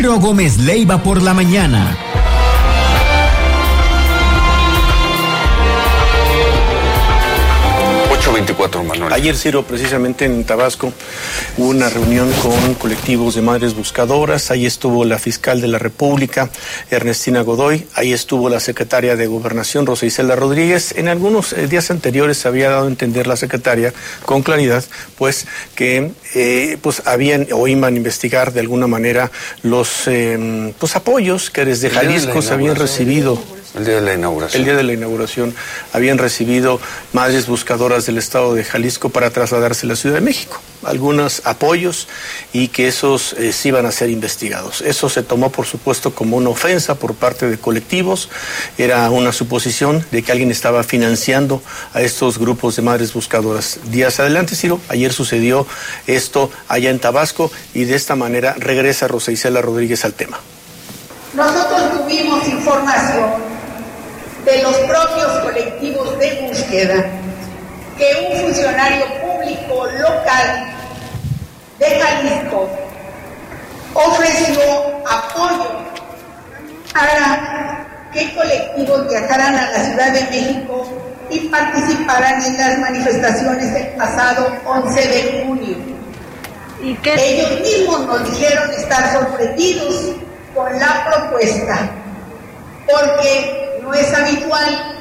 Ciro Gómez Leiva por la mañana. Manuel. Ayer, Ciro, precisamente en Tabasco, hubo una reunión con colectivos de madres buscadoras. Ahí estuvo la fiscal de la República, Ernestina Godoy. Ahí estuvo la secretaria de Gobernación, Rosa Isela Rodríguez. En algunos días anteriores había dado a entender la secretaria con claridad, pues, que habían o iban a investigar de alguna manera los apoyos que desde Jalisco se habían recibido. El día de la inauguración. El día de la inauguración habían recibido madres buscadoras del estado de Jalisco para trasladarse a la Ciudad de México. Algunos apoyos y que esos sí iban a ser investigados. Eso se tomó, por supuesto, como una ofensa por parte de colectivos. Era una suposición de que alguien estaba financiando a estos grupos de madres buscadoras. Días adelante, Ciro, ayer sucedió esto allá en Tabasco y de esta manera regresa Rosa Isela Rodríguez al tema. Nosotros tuvimos información de los propios colectivos de búsqueda que un funcionario público local de Jalisco ofreció apoyo para que colectivos viajaran a la Ciudad de México y participaran en las manifestaciones del pasado 11 de junio. ¿Y qué? Ellos mismos nos dijeron estar sorprendidos con la propuesta, porque no es habitual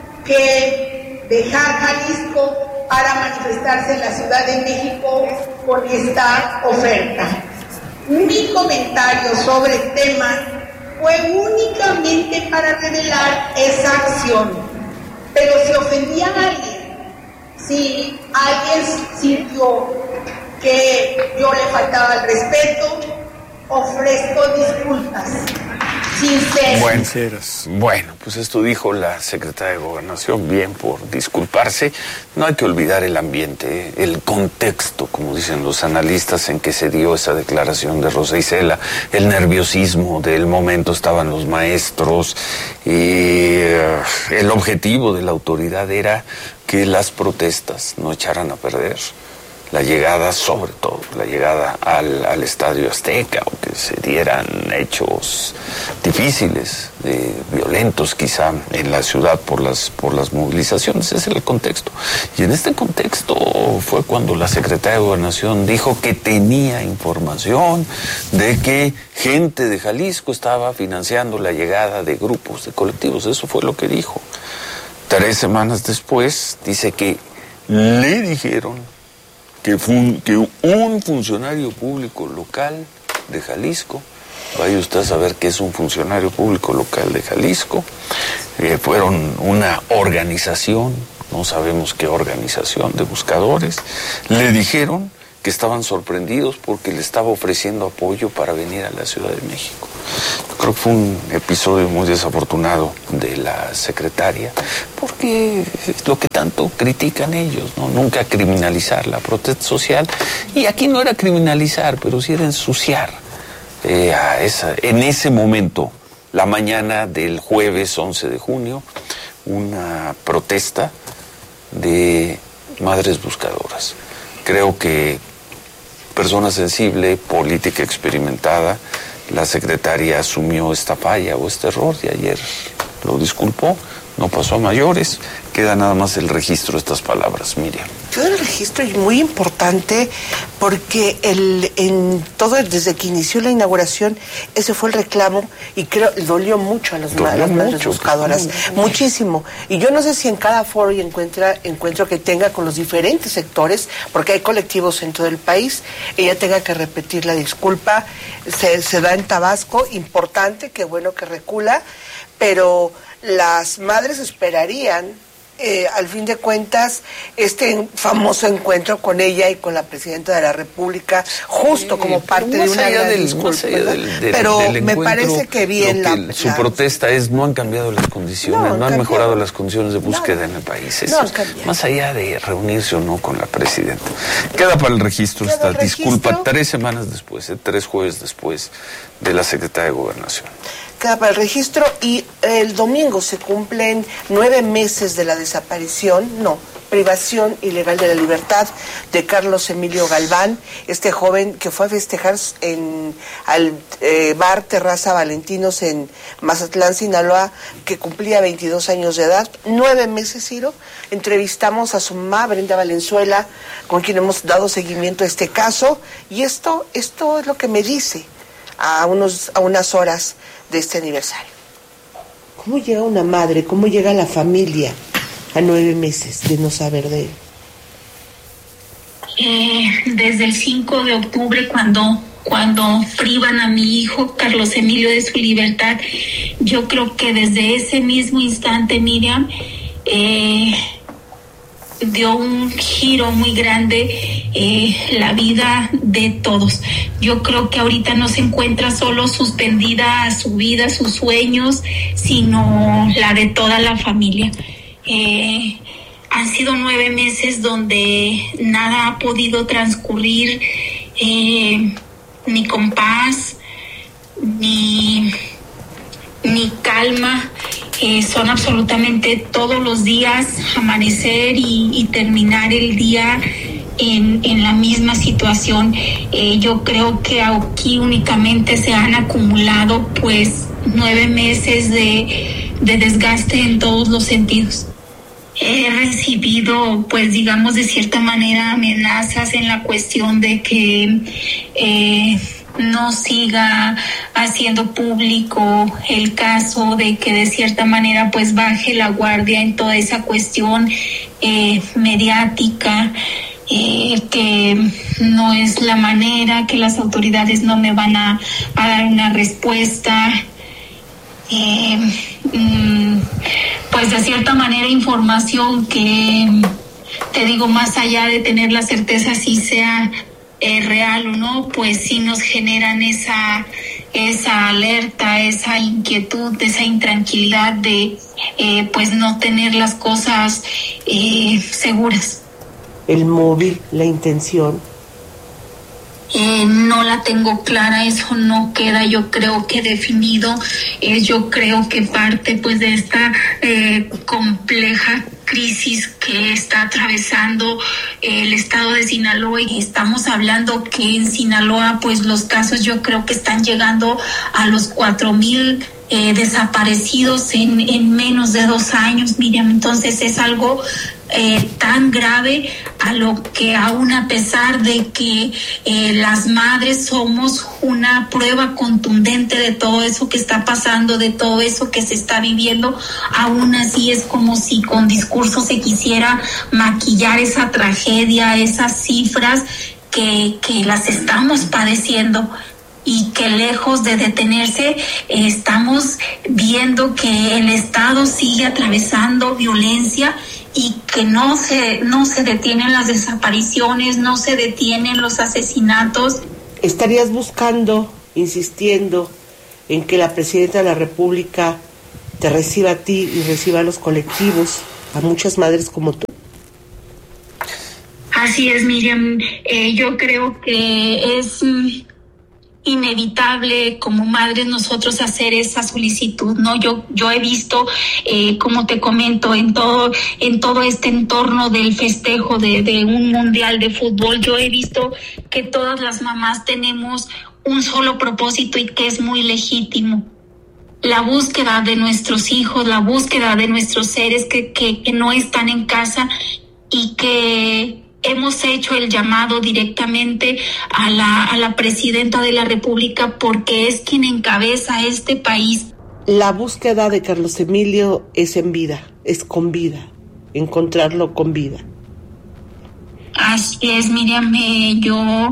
que dejar Jalisco para manifestarse en la Ciudad de México con esta oferta. Mi comentario sobre el tema fue únicamente para revelar esa acción, pero si ofendía a alguien, si alguien sintió que yo le faltaba el respeto, ofrezco disculpas sinceras. Bueno, pues esto dijo la secretaria de Gobernación, bien por disculparse. No hay que olvidar el ambiente, el contexto, como dicen los analistas, en que se dio esa declaración de Rosa Isela, el nerviosismo del momento, estaban los maestros, y el objetivo de la autoridad era que las protestas no echaran a perder la llegada, sobre todo, la llegada al Estadio Azteca, o que se dieran hechos difíciles, violentos quizá en la ciudad por las movilizaciones. Ese era el contexto. Y en este contexto fue cuando la secretaria de Gobernación dijo que tenía información de que gente de Jalisco estaba financiando la llegada de grupos, de colectivos. Eso fue lo que dijo. 3 semanas después dice que le dijeron que un funcionario público local de Jalisco, vaya usted a saber qué es un funcionario público local de Jalisco, fueron una organización, no sabemos qué organización, de buscadores, le dijeron que estaban sorprendidos porque le estaba ofreciendo apoyo para venir a la Ciudad de México. Yo creo que fue un episodio muy desafortunado de la secretaria, porque es lo que tanto critican ellos, ¿no? Nunca criminalizar la protesta social. Y aquí no era criminalizar, pero sí era ensuciar en ese momento, la mañana del jueves 11 de junio, una protesta de madres buscadoras. Creo que persona sensible, política experimentada, la secretaria asumió esta falla o este error y ayer lo disculpó, no pasó a mayores, queda nada más el registro de estas palabras, Miriam. Yo el registro es muy importante porque desde que inició la inauguración, ese fue el reclamo y creo dolió mucho a las madres buscadoras, muchísimo. Y yo no sé si en cada foro y encuentro que tenga con los diferentes sectores, porque hay colectivos en todo el país, ella tenga que repetir la disculpa. Se da en Tabasco, importante, qué bueno que recula, pero las madres esperarían al fin de cuentas este famoso encuentro con ella y con la presidenta de la República, justo como parte de una gran disculpa, pero me parece que bien su protesta es: no han cambiado las condiciones, no han mejorado las condiciones de búsqueda en el país. Eso es, más allá de reunirse o no con la presidenta. Queda para el registro esta disculpa 3 semanas después, 3 jueves después de la secretaria de Gobernación. Queda para el registro y el domingo se cumplen 9 meses de la desaparición, privación ilegal de la libertad de Carlos Emilio Galván, este joven que fue a festejar al bar Terraza Valentinos en Mazatlán, Sinaloa, que cumplía 22 años de edad, 9 meses, Ciro. Entrevistamos a su mamá, Brenda Valenzuela, con quien hemos dado seguimiento a este caso, y esto es lo que me dice a unas horas de este aniversario. ¿Cómo llega una madre, cómo llega la familia a 9 meses de no saber de él? Desde el 5 de octubre, cuando privan a mi hijo Carlos Emilio de su libertad, yo creo que desde ese mismo instante, Miriam, dio un giro muy grande la vida de todos. Yo creo que ahorita no se encuentra solo suspendida su vida, sus sueños, sino la de toda la familia. Han sido 9 meses donde nada ha podido transcurrir ni con paz, ni calma. Son absolutamente todos los días amanecer y terminar el día en la misma situación. Yo creo que aquí únicamente se han acumulado pues 9 meses de desgaste en todos los sentidos. He recibido, pues digamos de cierta manera, amenazas en la cuestión de que no siga haciendo público el caso, de que de cierta manera pues baje la guardia en toda esa cuestión mediática, que no es la manera, que las autoridades no me van a dar una respuesta. Pues de cierta manera información que, te digo, más allá de tener la certeza si sea real o no, pues sí nos generan esa alerta, esa inquietud, esa intranquilidad de pues no tener las cosas seguras. El móvil, la intención. No la tengo clara, eso no queda, yo creo que definido. Yo creo que parte pues de esta compleja crisis que está atravesando el estado de Sinaloa, y estamos hablando que en Sinaloa pues los casos yo creo que están llegando a los 4,000 desaparecidos en menos de 2 años, Miriam. Entonces es algo tan grave, a lo que aún a pesar de que las madres somos una prueba contundente de todo eso que está pasando, de todo eso que se está viviendo, aún así es como si con discurso se quisiera maquillar esa tragedia, esas cifras que las estamos padeciendo, y que lejos de detenerse estamos viendo que el Estado sigue atravesando violencia y que no se detienen las desapariciones, no se detienen los asesinatos. ¿Estarías buscando, insistiendo en que la Presidenta de la República te reciba a ti y reciba a los colectivos, a muchas madres como tú? Así es, Miriam. Yo creo que es inevitable como madres nosotros hacer esa solicitud, ¿no? Yo he visto, como te comento, en todo este entorno del festejo de un mundial de fútbol, yo he visto que todas las mamás tenemos un solo propósito, y que es muy legítimo: la búsqueda de nuestros hijos, la búsqueda de nuestros seres que no están en casa, y que hemos hecho el llamado directamente a la Presidenta de la República, porque es quien encabeza este país. La búsqueda de Carlos Emilio es en vida, es con vida, encontrarlo con vida. Así es, Miriam. Yo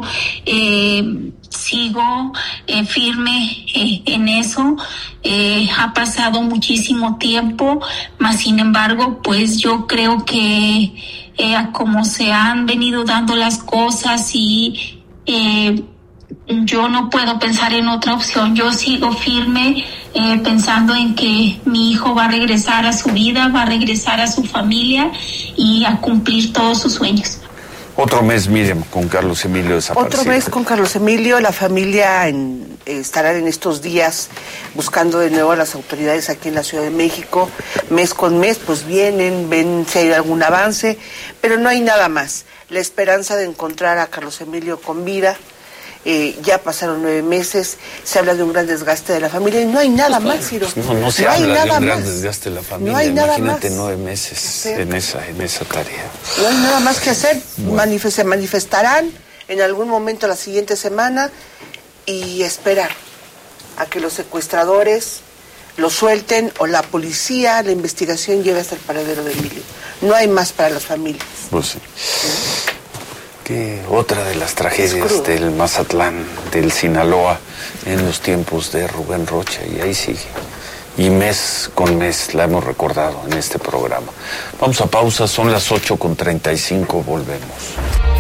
sigo firme en eso. Ha pasado muchísimo tiempo, mas sin embargo, pues yo creo que como se han venido dando las cosas, y yo no puedo pensar en otra opción. Yo sigo firme pensando en que mi hijo va a regresar a su vida, va a regresar a su familia y a cumplir todos sus sueños. Otro mes, Miriam, con Carlos Emilio desaparecido. Otro mes con Carlos Emilio, la familia en estarán en estos días buscando de nuevo a las autoridades aquí en la Ciudad de México. Mes con mes, pues vienen, ven si hay algún avance, pero no hay nada más. La esperanza de encontrar a Carlos Emilio con vida. Ya pasaron 9 meses, se habla de un gran desgaste de la familia y no hay nada más, Ciro. No se habla de un gran desgaste de la familia. No hay nada Imagínate más 9 meses en esa tarea. No hay nada más que hacer. Se manifestarán en algún momento la siguiente semana y esperar a que los secuestradores lo suelten o la policía, la investigación lleve hasta el paradero de Emilio. No hay más para las familias. Pues sí. Que otra de las tragedias del Mazatlán, del Sinaloa, en los tiempos de Rubén Rocha, y ahí sigue. Y mes con mes la hemos recordado en este programa. Vamos a pausa, son las 8:35, volvemos.